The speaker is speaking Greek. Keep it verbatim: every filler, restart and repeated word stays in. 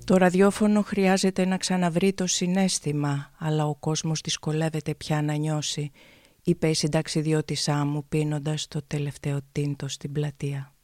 Το ραδιόφωνο χρειάζεται να ξαναβρει το συναίσθημα, αλλά ο κόσμος δυσκολεύεται πια να νιώσει, είπε η συνταξιδιώτησά μου πίνοντας το τελευταίο τίντο στην πλατεία.